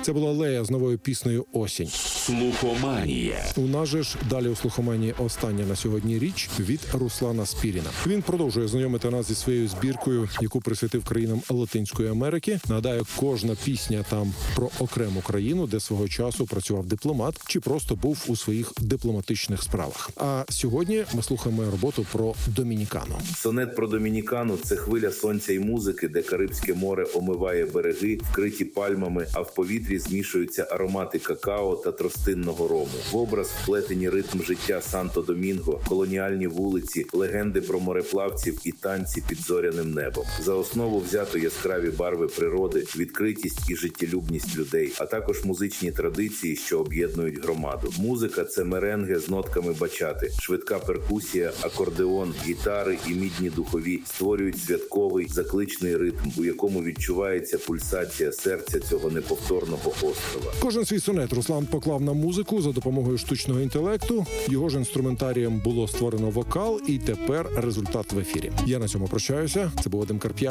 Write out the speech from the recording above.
Це була Лея з новою піснею «Осінь». Слухоманія. У нас же ж далі у слухоманії остання на сьогодні річ від Руслана Спіріна. Він продовжує знайомити нас зі своєю збіркою, яку присвятив країнам Латинської Америки. Нагадаю, кожна пісня там про окрему країну, де свого часу працював дипломат чи просто був у своїх дипломатичних справах. А сьогодні ми слухаємо роботу про Домінікану. Сонет про Домінікану – це хвиля сонця і музики, де Карибське море омиває береги, вкриті пальмами, а в повітрі змішуються аромати какао та тростинного рому. В образ вплетені ритм життя Санто-Домінго, колоніальні вулиці, легенди про мореплавців і танці під зоряним небом. За основу взято яскраві барви природи, відкритість і життєлюбність людей, а також музичні традиції, що об'єднують громаду. Музика – це меренге з нотками бачати, швидка перкусія, акордеон, гітари і мідні духові створюють святковий, закличний ритм, у якому відчувається пульсація серця цього неповторного острова. Кожен свій сонет Руслан поклав на музику за допомогою штучного інтелекту. Його ж інструментарієм було створено вокал, і тепер результат в ефірі. Я на цьому прощаюся. Це був Вадим Карп'як.